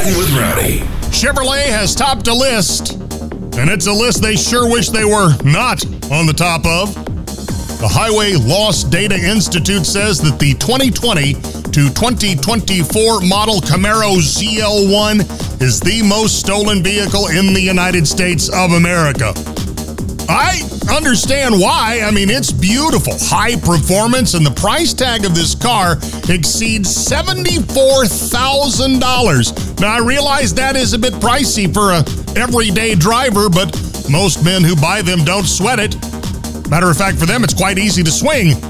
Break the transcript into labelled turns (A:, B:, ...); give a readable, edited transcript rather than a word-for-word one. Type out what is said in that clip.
A: Riding with Rowdy.
B: Chevrolet has topped a list, and it's a list they sure wish they were not on the top of. The Highway Loss Data Institute says that the 2020 to 2024 model Camaro ZL1 is the most stolen vehicle in the United States of America. I understand why. I mean, it's beautiful, high performance, and the price tag of this car exceeds $74,000. Now, I realize that is a bit pricey for a everyday driver, but most men who buy them don't sweat it. Matter of fact, for them, it's quite easy to swing